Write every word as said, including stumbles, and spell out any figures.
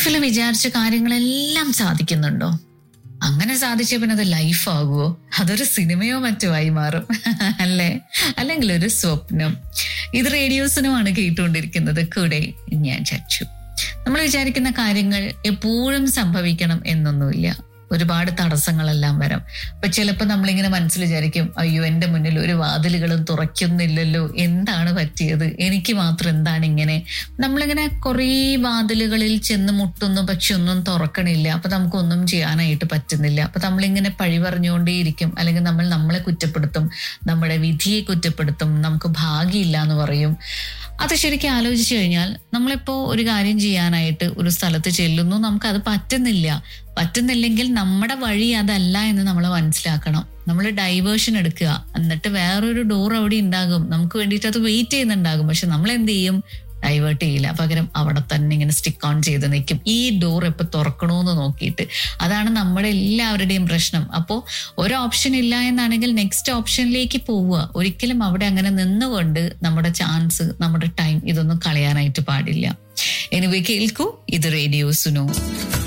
ലൈഫിൽ വിചാരിച്ച കാര്യങ്ങളെല്ലാം സാധിക്കുന്നുണ്ടോ? അങ്ങനെ സാധിച്ച പിന്നെ അത് ലൈഫ് ആകുമോ? അതൊരു സിനിമയോ മറ്റോ ആയി മാറും അല്ലേ? അല്ലെങ്കിൽ ഒരു സ്വപ്നം. ഇത് റേഡിയോസിനുമാണ് കേട്ടുകൊണ്ടിരിക്കുന്നത്. കൂടെ ഞാൻ ചച്ചു. നമ്മൾ വിചാരിക്കുന്ന കാര്യങ്ങൾ എപ്പോഴും സംഭവിക്കണം എന്നൊന്നുമില്ല. ഒരുപാട് തടസ്സങ്ങളെല്ലാം വരാം. അപ്പൊ ചിലപ്പോൾ നമ്മളിങ്ങനെ മനസ്സിൽ വിചാരിക്കും, അയ്യോ എന്റെ മുന്നിൽ ഒരു വാതിലുകളും തുറക്കുന്നില്ലല്ലോ, എന്താണ് പറ്റിയത്, എനിക്ക് മാത്രം എന്താണ് ഇങ്ങനെ. നമ്മളിങ്ങനെ കുറേ വാതിലുകളിൽ ചെന്ന് മുട്ടുന്നു, പക്ഷെ ഒന്നും തുറക്കണില്ല. അപ്പൊ നമുക്കൊന്നും ചെയ്യാനായിട്ട് പറ്റുന്നില്ല. അപ്പൊ നമ്മളിങ്ങനെ പഴി പറഞ്ഞുകൊണ്ടേയിരിക്കും, അല്ലെങ്കിൽ നമ്മൾ നമ്മളെ കുറ്റപ്പെടുത്തും, നമ്മുടെ വിധിയെ കുറ്റപ്പെടുത്തും, നമുക്ക് ഭാഗ്യമില്ല എന്ന് പറയും. അത് ശരിക്കും ആലോചിച്ചു കഴിഞ്ഞാൽ, നമ്മളിപ്പോ ഒരു കാര്യം ചെയ്യാനായിട്ട് ഒരു സ്ഥലത്ത് ചെല്ലുന്നു, നമുക്കത് പറ്റുന്നില്ല. പറ്റുന്നില്ലെങ്കിൽ നമ്മുടെ വഴി അതല്ല എന്ന് നമ്മൾ മനസ്സിലാക്കണം. നമ്മൾ ഡൈവേർഷൻ എടുക്കുക, എന്നിട്ട് വേറൊരു ഡോർ അവിടെ ഉണ്ടാകും, നമുക്ക് വേണ്ടിയിട്ട് അത് വെയിറ്റ് ചെയ്യുന്നുണ്ടാകും. പക്ഷെ നമ്മൾ എന്ത് ചെയ്യും? ഡൈവേർട്ട് ചെയ്യില്ല. പകരം അവിടെ തന്നെ ഇങ്ങനെ സ്റ്റിക്ക് ഓൺ ചെയ്ത് നിൽക്കും, ഈ ഡോർ എപ്പോൾ തുറക്കണമെന്ന് നോക്കിയിട്ട്. അതാണ് നമ്മുടെ എല്ലാവരുടെയും പ്രശ്നം. അപ്പോൾ ഒരു ഓപ്ഷൻ ഇല്ല എന്നാണെങ്കിൽ നെക്സ്റ്റ് ഓപ്ഷനിലേക്ക് പോവുക. ഒരിക്കലും അവിടെ അങ്ങനെ നിന്നുകൊണ്ട് നമ്മുടെ ചാൻസ്, നമ്മുടെ ടൈം ഇതൊന്നും കളയാനായിട്ട് പാടില്ല. എനിവേ, കേൾക്കൂ, ഇത് റേഡിയോ സുനോ.